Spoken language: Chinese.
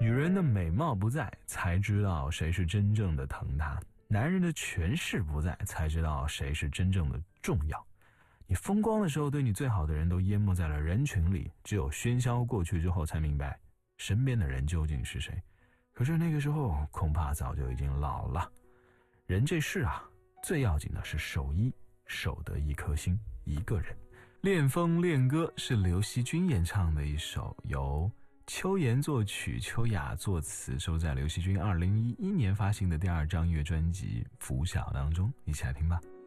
女人的美貌不在，才知道谁是真正的疼她；男人的权势不在，才知道谁是真正的重要。你风光的时候，对你最好的人都淹没在了人群里，只有喧嚣过去之后，才明白身边的人究竟是谁。可是那个时候，恐怕早就已经老了。人这事啊，最要紧的是守一，守得一颗心，一个人。恋风恋歌是刘惜君演唱的一首由邱岩作曲、邱雅作词，收在刘惜君2011年发行的第2张音乐专辑《拂晓》当中，一起来听吧。